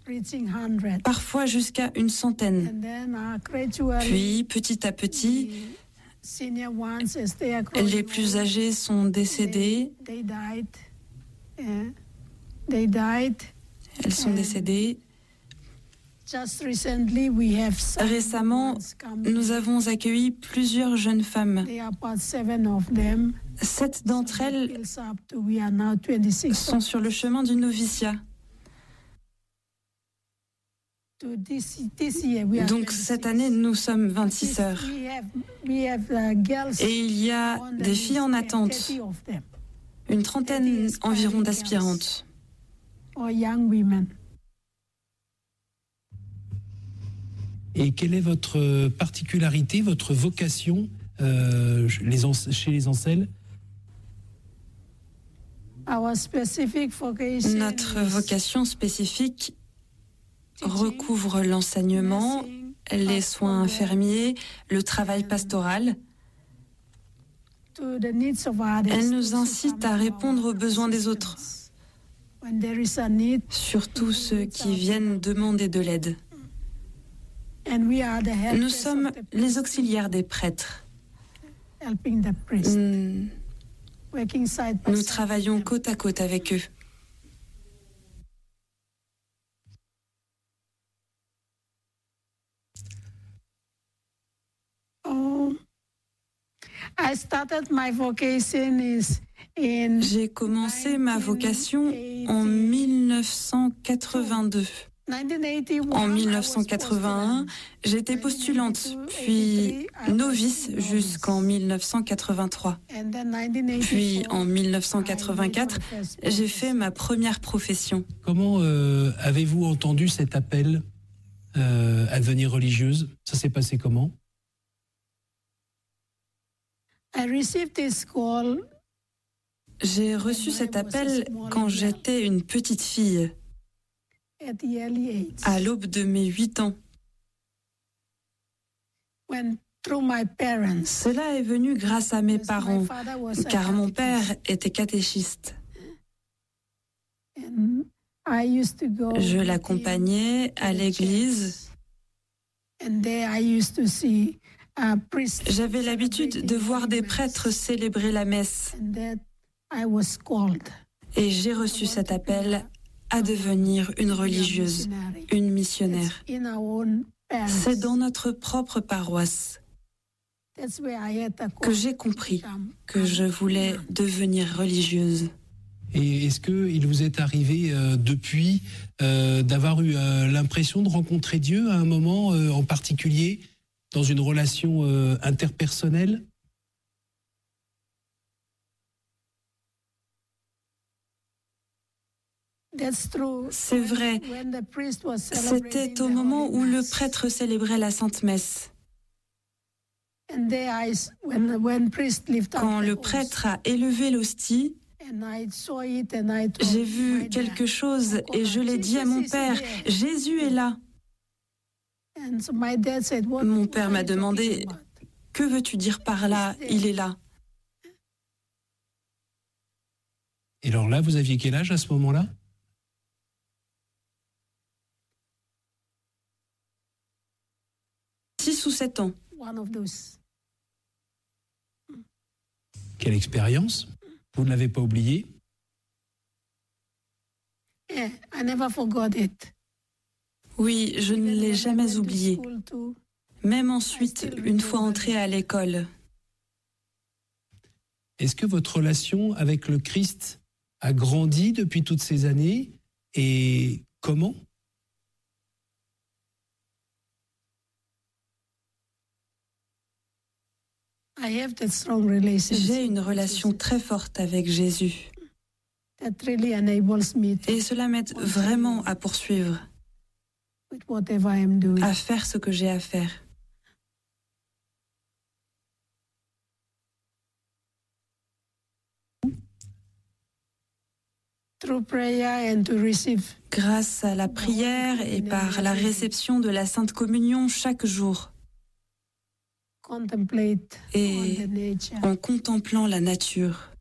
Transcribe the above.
parfois jusqu'à une centaine. Puis, petit à petit, les plus âgés sont décédés. Elles sont décédées. Récemment, nous avons accueilli plusieurs jeunes femmes. 7 d'entre elles sont sur le chemin du noviciat. Donc cette année, nous sommes 26 sœurs. Et il y a des filles en attente, une trentaine environ d'aspirantes. Et quelle est votre particularité, votre vocation chez les Ancelles? Notre vocation spécifique recouvre l'enseignement, les soins infirmiers, le travail pastoral. Elle nous incite à répondre aux besoins des autres, surtout ceux qui viennent demander de l'aide. Nous sommes les auxiliaires des prêtres. Nous travaillons côte à côte avec eux. J'ai commencé ma vocation en 1982. En 1981, j'étais postulante, puis novice jusqu'en 1983. Puis en 1984, j'ai fait ma première profession. Comment avez-vous entendu cet appel à devenir religieuse? Ça s'est passé comment? J'ai reçu cet appel quand j'étais une petite fille, à l'aube de mes 8 ans. Cela est venu grâce à mes parents, car mon père était catéchiste. Je l'accompagnais à l'église. J'avais l'habitude de voir des prêtres célébrer la messe. Et j'ai reçu cet appel à devenir une religieuse, une missionnaire. C'est dans notre propre paroisse que j'ai compris que je voulais devenir religieuse. Et est-ce qu'il vous est arrivé depuis d'avoir eu l'impression de rencontrer Dieu à un moment en particulier, dans une relation interpersonnelle? C'est vrai, c'était au moment où le prêtre célébrait la Sainte Messe. Quand le prêtre a élevé l'hostie, j'ai vu quelque chose et je l'ai dit à mon père, « Jésus est là ». Mon père m'a demandé, « Que veux-tu dire par là? Il est là ». Et alors là, vous aviez quel âge à ce moment-là? Ou 7 ans. Quelle expérience? Vous ne l'avez pas oublié? Oui, je ne l'ai jamais oublié. Même ensuite, une fois entrée à l'école. Est-ce que votre relation avec le Christ a grandi depuis toutes ces années? Et comment? J'ai une relation très forte avec Jésus. Et cela m'aide vraiment à poursuivre, à faire ce que j'ai à faire. Grâce à la prière et par la réception de la Sainte Communion chaque jour. Et en contemplant la nature.